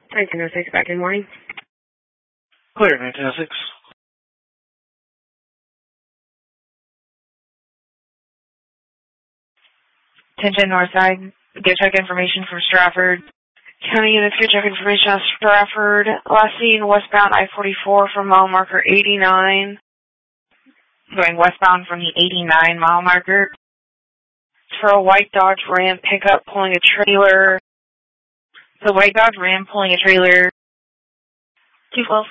1906, back in the morning. Clear, 1906. Attention Northside. Get check information from Stratford. County units get check information on Stratford. Last seen westbound I-44 from mile marker 89. Going westbound from the 89 mile marker. For a white Dodge Ram pickup pulling a trailer. The white Dodge Ram pulling a trailer. 212.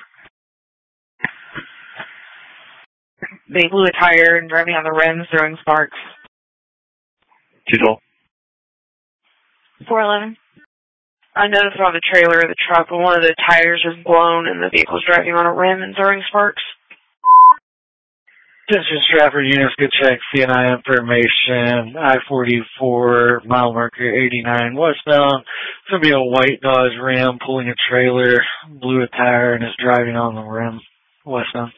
They blew a tire and driving on the rims, throwing sparks. 212. 411. I noticed on the trailer of the truck when one of the tires was blown and the vehicle's driving on a rim and throwing sparks. Attention Stratford units, good check, CNI information, I-44, mile marker 89 westbound. It's going to be a white Dodge Ram pulling a trailer, blew a tire, and is driving on the rim westbound.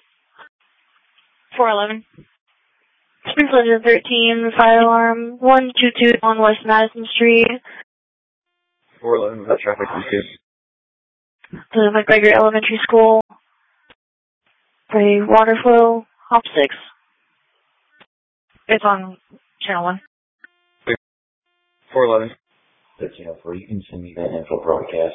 411. 613, fire alarm, 122 on West Madison Street. 411, that traffic is The McGregor Elementary School. The water flow, Hop 6. It's on Channel 1. 411. 1304, you can send me that info broadcast.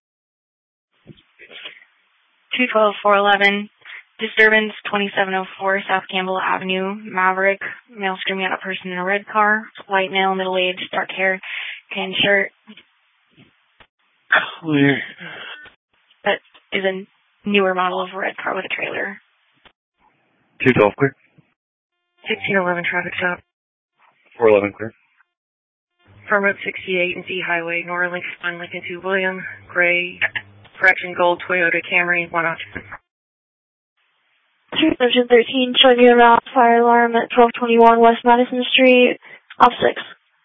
212, 411. Disturbance 2704 South Campbell Avenue, Maverick. Male screaming at a person in a red car. White male, middle-aged, dark hair, tan shirt. Clear. That is a newer model of a red car with a trailer. 212, clear. 1611, traffic stop. 411, clear. From Route 68 and C Highway, North Lincoln to William, gray, correction gold Toyota Camry, 1 option. 213, showing you around fire alarm at 1221 West Madison Street, off 6.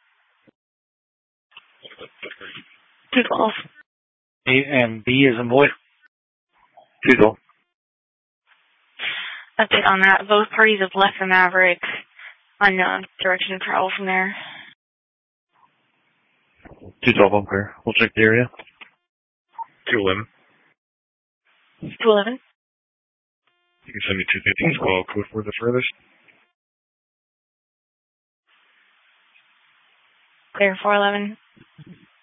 212. A and B is in boy. 212. Update on that. Both parties have left the Maverick. Unknown direction of travel from there. 212, I'm clear. We'll check the area. 211. 211. You can send me 215's call code for the furthest. Clear 411.